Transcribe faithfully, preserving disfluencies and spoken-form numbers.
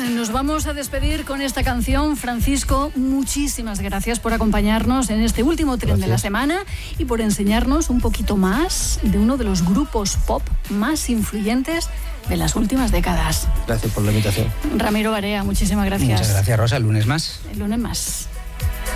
nos vamos a despedir con esta canción. Francisco, muchísimas gracias por acompañarnos en este último tren gracias. de la semana y por enseñarnos un poquito más de uno de los grupos pop más influyentes de las últimas décadas. Gracias por la invitación. Ramiro Barea, muchísimas gracias. Muchas gracias, Rosa. El lunes más. El lunes más.